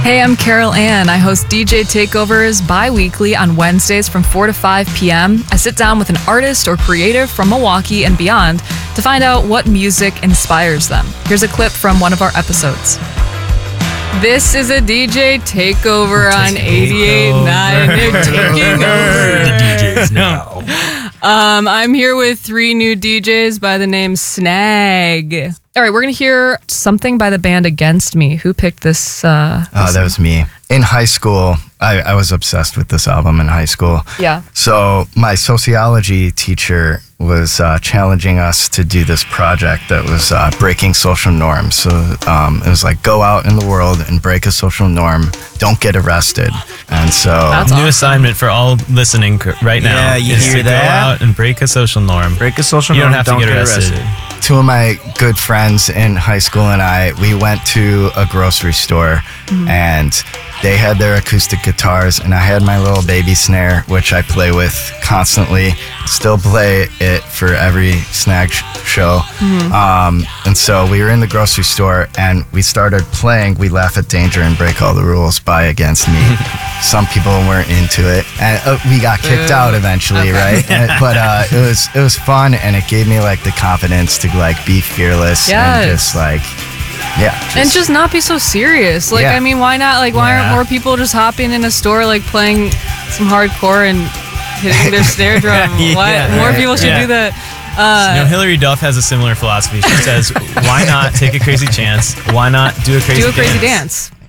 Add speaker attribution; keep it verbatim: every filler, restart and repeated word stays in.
Speaker 1: Hey, I'm Carol Ann. I host D J Takeovers bi-weekly on Wednesdays from four to five p.m. I sit down with an artist or creative from Milwaukee and beyond to find out what music inspires them. Here's a clip from one of our episodes. This is a D J Takeover on eighty-eight point nine. They're taking over.
Speaker 2: The D Js now.
Speaker 1: Um, I'm here with three new D Js by the name Snag. All right, we're going to hear something by the band Against Me. Who picked this? Uh,
Speaker 3: Oh,
Speaker 1: this
Speaker 3: that was me. In high school, I, I was obsessed with this album in high school.
Speaker 1: Yeah.
Speaker 3: So my sociology teacher was uh, challenging us to do this project that was uh, breaking social norms. So um, it was like, go out in the world and break a social norm. Don't get arrested. And so
Speaker 1: That's
Speaker 2: New
Speaker 1: awesome.
Speaker 2: assignment for all listening c- right now.
Speaker 4: Yeah, you
Speaker 2: is
Speaker 4: hear
Speaker 2: to
Speaker 4: that?
Speaker 2: Go out and break a social norm.
Speaker 4: Break a social
Speaker 2: You don't
Speaker 4: norm,
Speaker 2: have to get arrested.
Speaker 3: two of my good friends in high school and I, we went to a grocery store and they had their acoustic guitars and I had my little baby snare, which I play with constantly. Still play it for every Snag sh- show. Um, and so we were in the grocery store and we started playing We Laugh at Danger and Break All the Rules by Against Me. Some people weren't into it and uh, we got kicked out eventually, right? And- but uh, it was it was fun and it gave me like the confidence to like be fearless
Speaker 1: Yes.
Speaker 3: and just like, yeah.
Speaker 1: And just not be so serious. Like,
Speaker 3: Yeah.
Speaker 1: I mean, why not? Like, why aren't
Speaker 2: Yeah.
Speaker 1: more people just hopping in a store, like, playing some hardcore and hitting their snare drum?
Speaker 2: Yeah,
Speaker 1: Why? More
Speaker 3: right.
Speaker 1: people should
Speaker 2: Yeah.
Speaker 1: do that. Uh,
Speaker 2: You know, Hillary Duff has a similar philosophy. She says, why not take a crazy chance? Why not do a crazy
Speaker 1: do a crazy
Speaker 2: dance?
Speaker 1: dance.